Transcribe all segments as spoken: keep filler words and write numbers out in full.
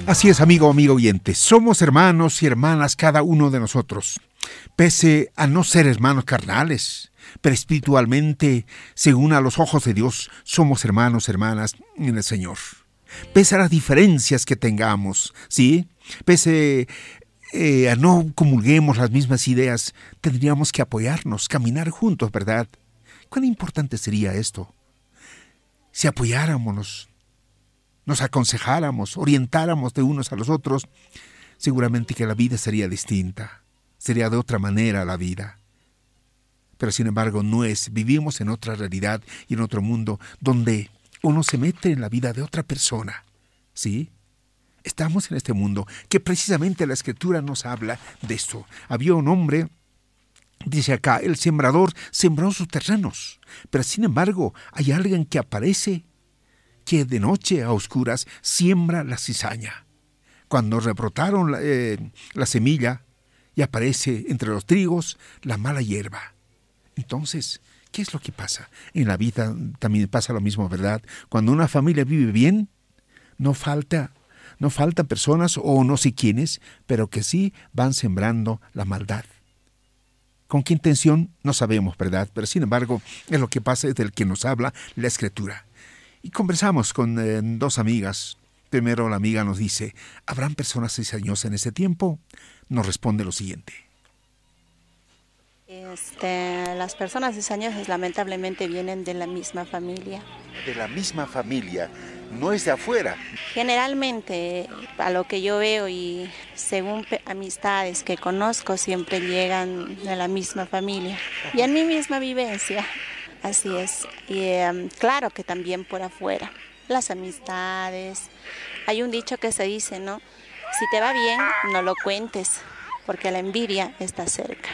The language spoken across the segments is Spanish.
Así es, amigo, amigo oyente. Somos hermanos y hermanas cada uno de nosotros. Pese a no ser hermanos carnales, pero espiritualmente, según a los ojos de Dios, somos hermanos, hermanas en el Señor. Pese a las diferencias que tengamos, ¿sí? Pese eh, a no comulguemos las mismas ideas, tendríamos que apoyarnos, caminar juntos, ¿verdad? ¿Cuán importante sería esto? Si apoyáramos, nos aconsejáramos, orientáramos de unos a los otros, seguramente que la vida sería distinta, sería de otra manera la vida. Pero sin embargo no es, vivimos en otra realidad y en otro mundo donde uno se mete en la vida de otra persona, ¿sí? Estamos en este mundo que precisamente la Escritura nos habla de esto. Había un hombre, dice acá, el sembrador sembró sus terrenos, pero sin embargo hay alguien que aparece que de noche a oscuras siembra la cizaña. Cuando rebrotaron la, eh, la semilla y aparece entre los trigos la mala hierba. Entonces, ¿qué es lo que pasa? En la vida también pasa lo mismo, ¿verdad? Cuando una familia vive bien, no falta, no faltan personas o no sé quiénes, pero que sí van sembrando la maldad. ¿Con qué intención? No sabemos, ¿verdad? Pero sin embargo, es lo que pasa, es del que nos habla la Escritura. Y conversamos con eh, dos amigas. Primero la amiga nos dice, ¿habrán personas cizañosas en ese tiempo? Nos responde lo siguiente. Este, las personas cizañosas lamentablemente vienen de la misma familia. De la misma familia, no es de afuera. Generalmente, a lo que yo veo y según pe- amistades que conozco, siempre llegan de la misma familia. Y en mi misma vivencia. Así es, y um, claro que también por afuera, las amistades. Hay un dicho que se dice, ¿no? Si te va bien, no lo cuentes, porque la envidia está cerca.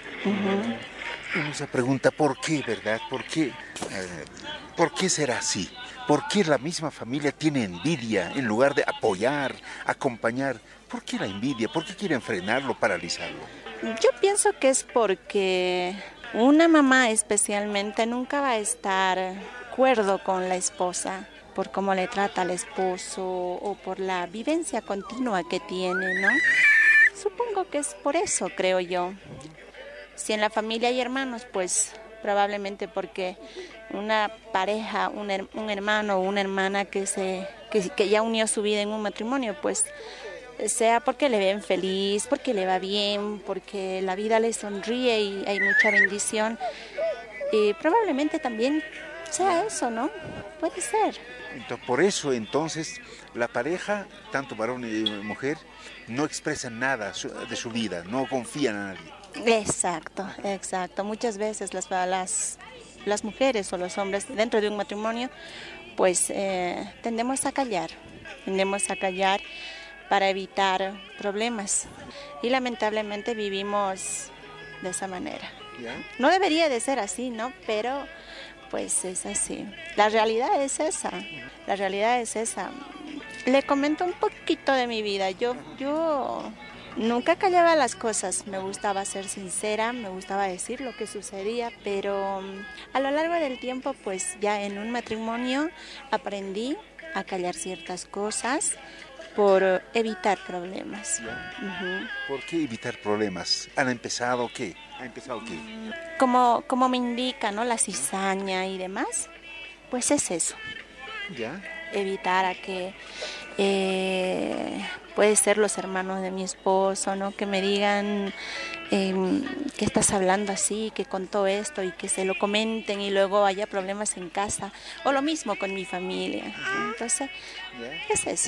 Uh-huh. Uno se pregunta, ¿por qué, verdad? ¿Por qué? Eh, ¿Por qué será así? ¿Por qué la misma familia tiene envidia en lugar de apoyar, acompañar? ¿Por qué la envidia? ¿Por qué quieren frenarlo, paralizarlo? Yo pienso que es porque una mamá especialmente nunca va a estar de acuerdo con la esposa por cómo le trata al esposo o por la vivencia continua que tiene, ¿no? Supongo que es por eso, creo yo. Si en la familia hay hermanos, pues probablemente porque una pareja, un, her- un hermano o una hermana que, se, que, que ya unió su vida en un matrimonio, pues sea porque le ven feliz, porque le va bien, porque la vida le sonríe y hay mucha bendición. Y probablemente también sea eso, ¿no? Puede ser. Entonces, por eso entonces la pareja, tanto varón y mujer, no expresan nada de su vida, no confían en nadie. Exacto, exacto. Muchas veces las, las, las mujeres o los hombres dentro de un matrimonio, pues eh, tendemos a callar, tendemos a callar para evitar problemas. Y lamentablemente vivimos de esa manera. ¿Ya? No debería de ser así, ¿no? Pero pues es así. La realidad es esa. La realidad es esa. Le comento un poquito de mi vida. Yo, yo nunca callaba las cosas. Me gustaba ser sincera, me gustaba decir lo que sucedía, pero a lo largo del tiempo, pues ya en un matrimonio aprendí a callar ciertas cosas por evitar problemas. Uh-huh. ¿Por qué evitar problemas? ¿Han empezado qué? ¿Ha empezado qué? Como, como me indica, ¿no? La cizaña y demás, pues es eso. ¿Ya? Evitar a que eh, puede ser los hermanos de mi esposo, ¿no? Que me digan eh, que estás hablando así, que contó esto y que se lo comenten y luego haya problemas en casa, o lo mismo con mi familia. Entonces, ¿Ya? es eso.